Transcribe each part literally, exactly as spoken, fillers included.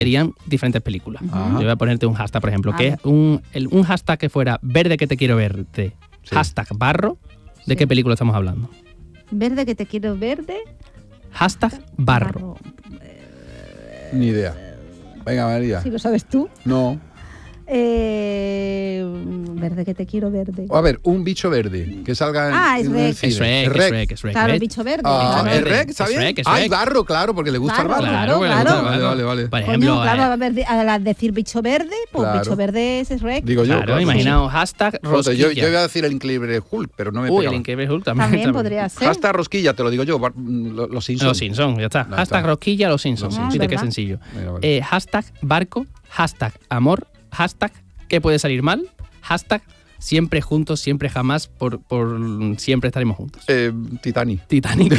serían diferentes películas. Ajá. Yo voy a ponerte un hashtag, por ejemplo, Vale. que es un, el, un hashtag que fuera verde que te quiero verte, Sí. hashtag barro. ¿De Sí. qué película estamos hablando? Verde que te quiero verde. Hashtag barro. Ni idea. Venga, María. Si lo sabes tú. No. Eh, verde que te quiero verde. A ver, un bicho verde que salga en, Ah, es en Rec. el cine. Es Shrek, es Shrek, es Shrek. Claro, el ¿ves? bicho verde. Ah, claro. ¿es Rec? ¿Está Es bien? Shrek, es Ay, Shrek. barro, claro, porque le gusta Barro, el barro. claro, porque le claro. gusta el Vale, barro. vale, vale. Por Coño, ejemplo, claro, eh, a ver, al decir bicho verde, pues Claro. bicho verde es Shrek. Digo yo. claro, claro. imaginaos hashtag Joder, rosquilla. yo, yo iba a decir el Increíble Hulk, pero no me Uy, pegaba. el Increíble Hulk también. También podría ser. Hashtag rosquilla, te lo digo yo. bar- Los, los Simpsons. Los Simpsons, ya está. No, hashtag está. rosquilla, los Simpsons. Los Fíjate Simpsons. qué ¿Verdad? sencillo. Mira, vale. Eh, hashtag barco, hashtag amor, hashtag qué puede salir mal, hashtag siempre juntos, siempre jamás, por, por siempre estaremos juntos. Eh, Titanic. Titanic.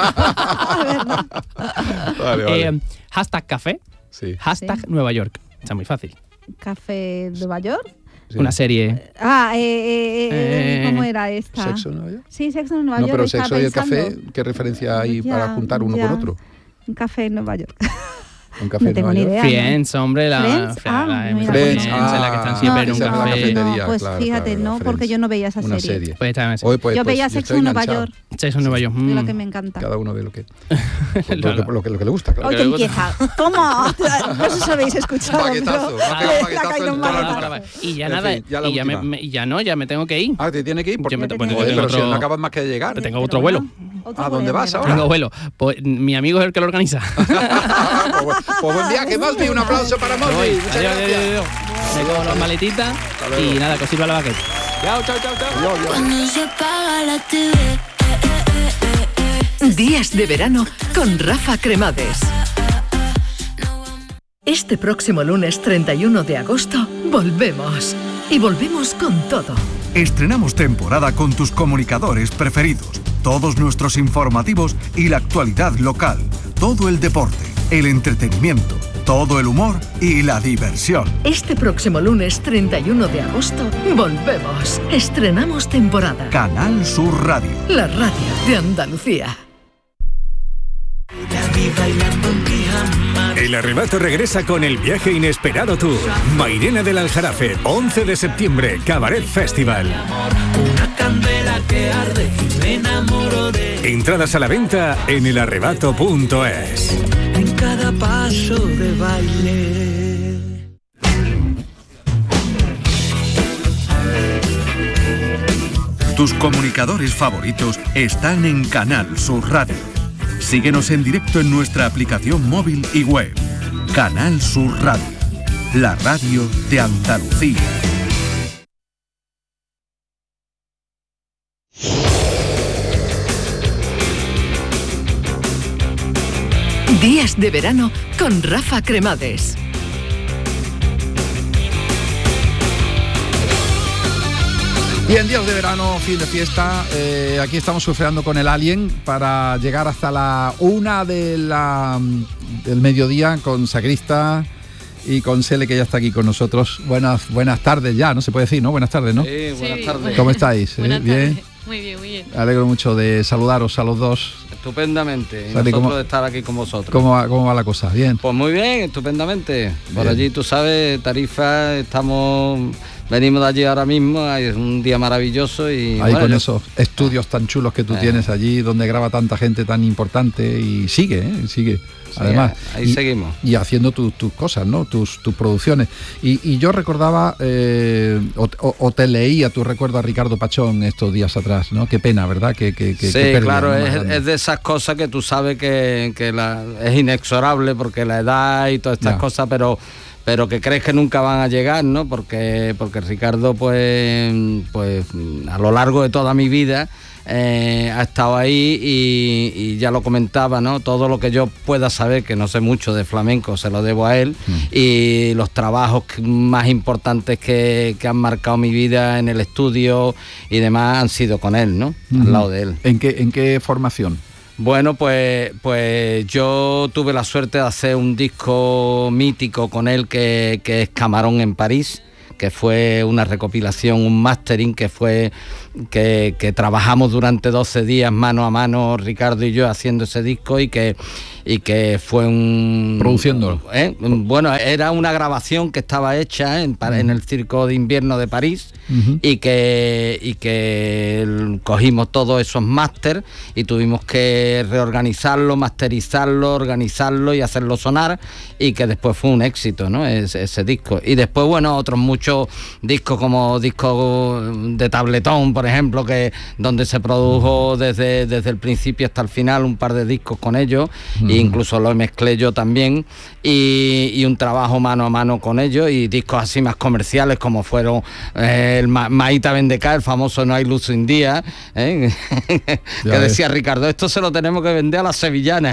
Vale, vale. Eh, hashtag café, sí. hashtag Sí. Nueva York. Está muy fácil. Café Nueva York. sí. Una serie. Ah, eh, eh, eh, Eh, ¿cómo era esta? ¿Sexo en Nueva York? Sí, Sexo en Nueva No, York. pero estaba sexo y el pensando. café, ¿qué referencia hay Ya, para juntar uno ya. con otro? Un café en Nueva York. Un café No en tengo Nueva ni York. idea. Friends, hombre, la, Friends, la- ah, la- mira, Friends, Friends, en la que están ah, siempre en esa un es la café. cafetería, pues claro, fíjate, claro, no, Friends. porque yo no veía esa Una serie. serie. Pues está en ese. Hoy, pues, Yo pues, veía yo Sexo estoy en Nueva enganchado. York, Sexo en Nueva York. de lo mm. que me encanta. Cada uno ve lo que, Lo- lo, que, lo, que, lo que le gusta, claro. Hoy que que me gusta. empieza. ¿Cómo? No sé si habéis escuchado. Paquetazo, pero ha pegado un le ha paquetazo caído en un toda la paquetazo. cara. Y ya En nada, fin, ya la y ya, me, última. me- y ya no, ya me tengo que ir. Ah, te tiene que ir. Yo Porque, me- te pues, tengo Joder, yo pero tengo si otro- no acabas más que de llegar. Tengo Pero otro bueno, vuelo. otro ¿A dónde vas vuelo. ahora? Tengo vuelo. Pues mi amigo es el que lo organiza. pues, bu- pues buen viaje, Mosby. Un aplauso para Me voy. Mosby. Muchas Adiós, gracias. adiós, adiós. Me cojo las maletitas luego. y nada, que os sirva la baqueta. Chao, chao, chao, chao. Adiós, adiós. Cuando se apaga la T V, eh, eh, eh, eh. Días de verano con Rafa Cremades. Este próximo lunes treinta y uno de agosto volvemos. Y volvemos con todo. Estrenamos temporada con tus comunicadores preferidos, todos nuestros informativos y la actualidad local, todo el deporte, el entretenimiento, todo el humor y la diversión. Este próximo lunes treinta y uno de agosto volvemos. Estrenamos temporada. Canal Sur Radio. La radio de Andalucía. El Arrebato regresa con el viaje inesperado tour. Mairena del Aljarafe, once de septiembre, Cabaret Festival. Entradas a la venta en el arrebato punto es. En cada paso de baile. Tus comunicadores favoritos están en Canal Sur Radio. Síguenos en directo en nuestra aplicación móvil y web. Canal Sur Radio, la radio de Andalucía. Días de verano con Rafa Cremades. Y en días de verano, fin de fiesta, eh, aquí estamos surfeando con el Alien para llegar hasta la una de la, del mediodía con Sacrista y con Sele, que ya está aquí con nosotros. Buenas, buenas tardes ya, no se puede decir, ¿no? Buenas tardes, ¿no? Sí, buenas Sí. tardes. ¿Cómo estáis? ¿Eh? Buenas ¿Bien? tardes. Muy bien, muy bien. Me alegro mucho de saludaros a los dos. Estupendamente. Y Sale, nosotros ¿cómo- de estar aquí con vosotros. ¿Cómo va, cómo va la cosa? ¿Bien? Pues muy bien, estupendamente. Por Bien. allí, tú sabes, Tarifa, estamos... Venimos de allí ahora mismo, es un día maravilloso y... Ahí bueno, con yo- esos estudios tan chulos que tú Eh. tienes allí, donde graba tanta gente tan importante y sigue, ¿eh? Sigue. Sí, Además, ahí y, seguimos. y haciendo tus tus cosas, ¿no? Tus, tus producciones. Y, y yo recordaba, eh, o, o- o te leía tu recuerdo a Ricardo Pachón estos días atrás, ¿no? Qué pena, ¿verdad? Que, que, que- Sí, qué pérdida, claro, ¿no? Más es, grande. es de esas cosas que tú sabes que, que la- es inexorable porque la edad y todas estas Ya. cosas, pero pero que crees que nunca van a llegar, ¿no? Porque porque Ricardo, pues, pues a lo largo de toda mi vida eh, ha estado ahí y, y ya lo comentaba, ¿no? Todo lo que yo pueda saber, que no sé mucho de flamenco, se lo debo a él, Mm. y los trabajos que- más importantes que, que han marcado mi vida en el estudio y demás han sido con él, ¿no? Al Ujú. lado de él. ¿En qué, en qué formación? Bueno, pues, pues yo tuve la suerte de hacer un disco mítico con él que, que es Camarón en París, que fue una recopilación, un mastering que fue que, que trabajamos durante doce días mano a mano Ricardo y yo haciendo ese disco y que y que fue un... Produciéndolo. ¿eh? Bueno, era una grabación que estaba hecha en, uh-huh. en el Circo de Invierno de París uh-huh. y que y que cogimos todos esos máster y tuvimos que reorganizarlo, masterizarlo, organizarlo y hacerlo sonar, y que después fue un éxito, ¿no? Ese, ese disco. Y después, bueno, otros muchos discos como discos de tabletón, por ejemplo, que donde se produjo desde, desde el principio hasta el final un par de discos con ellos, uh-huh. e incluso lo mezclé yo también, y, y un trabajo mano a mano con ellos, y discos así más comerciales como fueron eh, el Ma- Maíta Vendecá, el famoso No hay luz sin día, ¿eh? que decía Ricardo, esto se lo tenemos que vender a las sevillanas.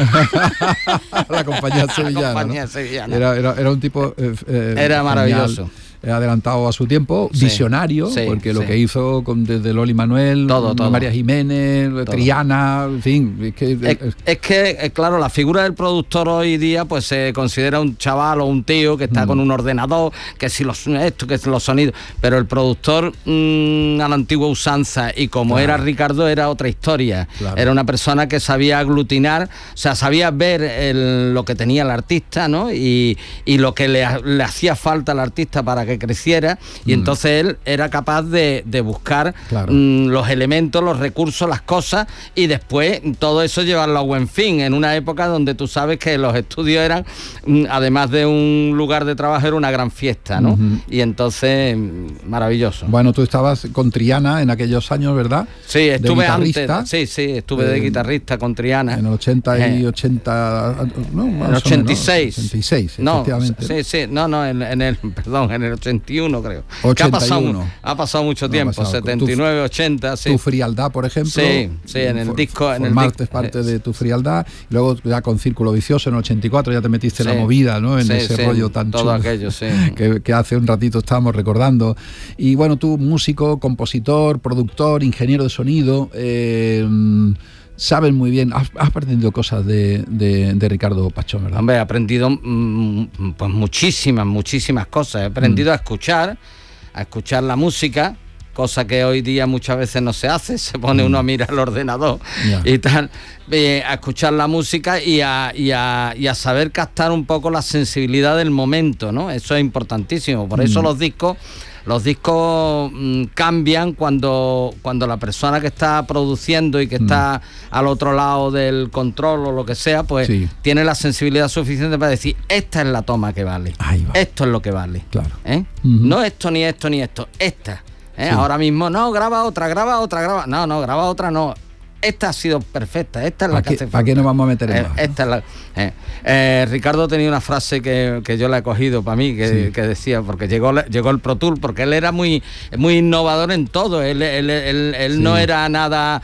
La compañía sevillana, La compañía ¿no? sevillana. Era, era, era un tipo eh, eh, era maravilloso. Genial. Adelantado a su tiempo, sí, visionario, sí, porque lo sí. que hizo con, desde Loli Manuel, todo, todo. María Jiménez, todo. Triana, en fin. Es que, es, es que, claro, la figura del productor hoy día pues se considera un chaval o un tío que está mm. con un ordenador, que si los esto, que si los sonidos, pero el productor mmm, a la antigua usanza, y como claro. era Ricardo, era otra historia. Claro. Era una persona que sabía aglutinar, o sea, sabía ver el, lo que tenía el artista, ¿no? Y, y lo que le, le hacía falta al artista para que creciera, y mm. entonces él era capaz de, de buscar claro. mm, los elementos, los recursos, las cosas, y después todo eso llevarlo a buen fin, en una época donde tú sabes que los estudios eran, mm, además de un lugar de trabajo, era una gran fiesta, ¿no? Uh-huh. Y entonces, mm, maravilloso. Bueno, tú estabas con Triana en aquellos años, ¿verdad? Sí, estuve antes, sí, sí, estuve eh, de guitarrista con Triana. En el ochenta y eh. ochenta, no, más en el ochenta y seis. ochenta y seis, no, efectivamente. Sí, sí, no, no, en, en el, perdón, en el ochenta y uno creo. ochenta y uno. Que ha pasado, ha pasado mucho tiempo, no, ha pasado. setenta y nueve, ochenta, sí. Tu frialdad, por ejemplo. Sí, sí, en el for, disco. En formaste el parte de Tu frialdad, y luego ya con Círculo Vicioso en el ochenta y cuatro ya te metiste en sí. la movida, ¿no? En sí, ese sí, rollo tan todo chulo aquello, sí. que, que hace un ratito estábamos recordando. Y bueno, tú, músico, compositor, productor, ingeniero de sonido, eh, sabes muy bien, has, has aprendido cosas de, de, de Ricardo Pachón, ¿verdad? Hombre, he aprendido mmm, pues muchísimas, muchísimas cosas. He aprendido mm. a escuchar, a escuchar la música, cosa que hoy día muchas veces no se hace, se pone mm. uno a mirar el ordenador yeah. y tal, eh, a escuchar la música y a, y, a, y a saber captar un poco la sensibilidad del momento, ¿no? Eso es importantísimo, por eso mm. los discos... Los discos mmm, cambian cuando, cuando la persona que está produciendo y que mm. está al otro lado del control o lo que sea, pues sí. tiene la sensibilidad suficiente para decir, esta es la toma que vale, esto es lo que vale. Claro. ¿Eh? Uh-huh. No esto, ni esto, ni esto, esta. ¿eh? Sí. Ahora mismo, no, graba otra, graba otra, graba... No, no, graba otra, no. Esta ha sido perfecta, esta es la que hace falta. ¿Para qué nos vamos a meter en eh, más? Esta es la, eh. Eh, Ricardo tenía una frase que, que yo la he cogido para mí, que, sí. que decía, porque llegó, llegó el Pro Tool, porque él era muy, muy innovador en todo, él, él, él, él sí. no era nada...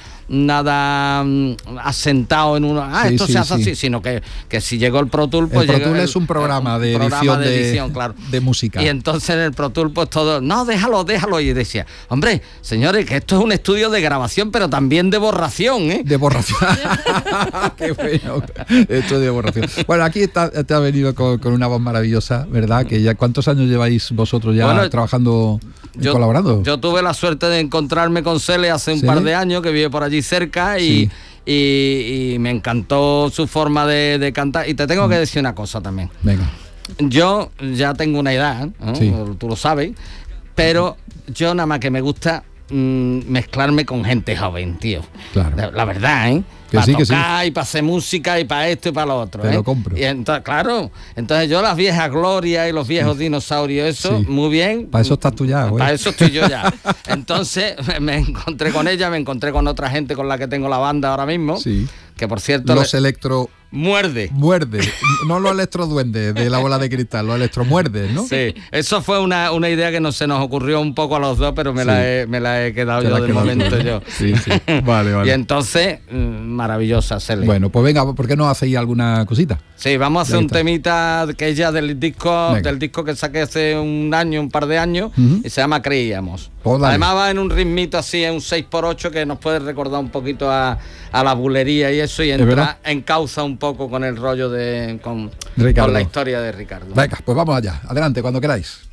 nada um, asentado en uno, ah, sí, esto sí, se hace sí. así, sino que, que si llegó el Pro Tool, pues el Pro Tool llegó, es un programa de un edición, programa de, de, edición claro. de música. Y entonces en el Pro Tool, pues todo, no, déjalo, déjalo. Y decía, hombre, señores, que esto es un estudio de grabación, pero también de borración, ¿eh? De borración. Qué bueno. Esto de borración. Bueno, aquí está, te ha venido con, con una voz maravillosa, ¿verdad? Que ya, ¿cuántos años lleváis vosotros ya bueno, trabajando, yo, colaborando? Yo tuve la suerte de encontrarme con Cele hace un ¿Sí? par de años, que vive por allí cerca, y sí. Y, y me encantó su forma de, de cantar. Y te tengo que decir una cosa también. Venga. Yo ya tengo una edad, ¿no? Sí. Tú lo sabes, pero yo nada más que me gusta mmm, mezclarme con gente joven, tío. Claro. La, la verdad, ¿eh? Para sí, tocar sí. y para hacer música y para esto y para lo otro. Te ¿eh? lo compro. Y entonces, claro, entonces yo las viejas glorias y los viejos sí. dinosaurios, eso, sí. muy bien. Para eso estás tú ya, güey. Para eso estoy yo ya. Entonces me encontré con ella, me encontré con otra gente con la que tengo la banda ahora mismo. Sí. Que por cierto... Los le... electro... Muerde. Muerde. No los electroduendes de la bola de cristal, los electromuerdes, ¿no? Sí, eso fue una, una idea que no se nos ocurrió un poco a los dos, pero me, sí. la, he, me la he quedado yo de momento yo. Sí, sí. Vale, vale. Y entonces, maravillosa, Cele. Bueno, pues venga, ¿por qué no hacéis alguna cosita? Sí, vamos a hacer un temita que es ya del disco, del disco que saqué hace un año, un par de años, uh-huh. y se llama Creíamos. Pues además va en un ritmito así, en un seis por ocho, que nos puede recordar un poquito a, a la bulería y eso, y entra, encauza un poco con el rollo de con, con la historia de Ricardo. Venga, pues vamos allá. Adelante, cuando queráis.